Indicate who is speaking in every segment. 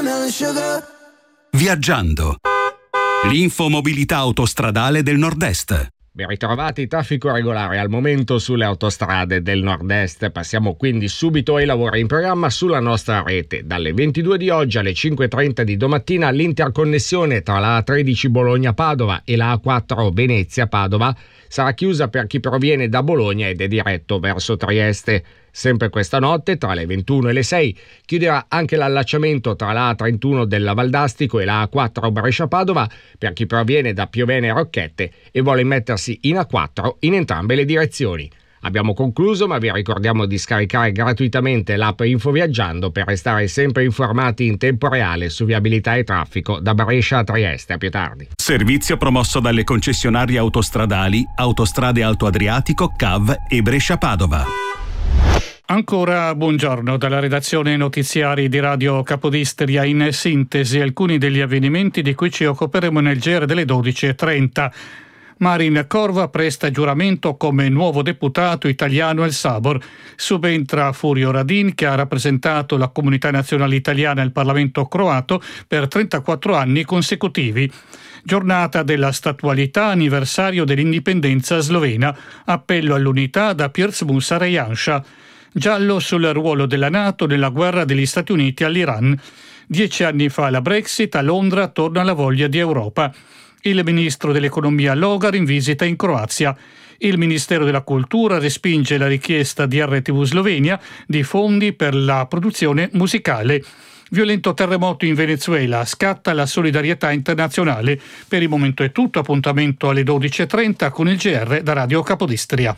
Speaker 1: Viaggiando. L'infomobilità autostradale del Nord-Est.
Speaker 2: Ben ritrovati, traffico regolare al momento sulle autostrade del Nord-Est. Passiamo quindi subito ai lavori in programma sulla nostra rete. Dalle 22 di oggi alle 5:30 di domattina l'interconnessione tra la A13 Bologna-Padova e la A4 Venezia-Padova sarà chiusa per chi proviene da Bologna ed è diretto verso Trieste. Sempre questa notte, tra le 21 e le 6, chiuderà anche l'allacciamento tra la A31 della Valdastico e la A4 Brescia-Padova per chi proviene da Piovene e Rocchette e vuole mettersi in A4 in entrambe le direzioni. Abbiamo concluso, ma vi ricordiamo di scaricare gratuitamente l'app Infoviaggiando per restare sempre informati in tempo reale su viabilità e traffico da Brescia a Trieste. A più tardi.
Speaker 1: Servizio promosso dalle concessionarie autostradali Autostrade Alto Adriatico, CAV e Brescia-Padova.
Speaker 3: Ancora buongiorno dalla redazione notiziari di Radio Capodistria. In sintesi alcuni degli avvenimenti di cui ci occuperemo nel GR delle 12:30. Marin Corva presta giuramento come nuovo deputato italiano al Sabor. Subentra Furio Radin, che ha rappresentato la comunità nazionale italiana al Parlamento croato per 34 anni consecutivi. Giornata della statualità, anniversario dell'indipendenza slovena. Appello all'unità da Piers Musa Jansha. Giallo sul ruolo della NATO nella guerra degli Stati Uniti all'Iran. 10 anni fa la Brexit, a Londra torna la voglia di Europa. Il ministro dell'economia Logar in visita in Croazia. Il Ministero della Cultura respinge la richiesta di RTV Slovenia di fondi per la produzione musicale. Violento terremoto in Venezuela, scatta la solidarietà internazionale. Per il momento è tutto, appuntamento alle 12:30 con il GR da Radio Capodistria.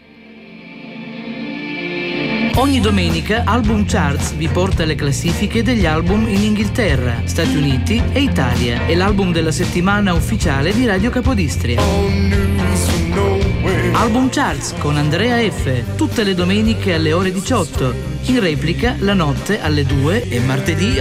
Speaker 4: Ogni domenica Album Charts vi porta le classifiche degli album in Inghilterra, Stati Uniti e Italia. È l'album della settimana ufficiale di Radio Capodistria. Album Charts con Andrea F. Tutte le domeniche alle ore 18. In replica la notte alle 2 e martedì